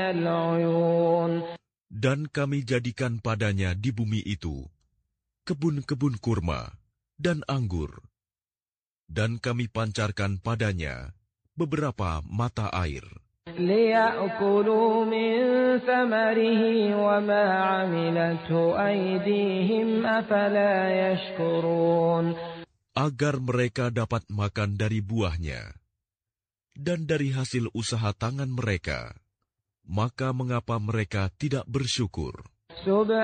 العيون. Dan kami jadikan padanya di bumi itu kebun-kebun kurma dan anggur, dan kami pancarkan padanya beberapa mata air. ليأكلوا من ثمره وما عملته أيديهم أفلا يشكرون. Agar mereka dapat makan dari buahnya dan dari hasil usaha tangan mereka, maka mengapa mereka tidak bersyukur?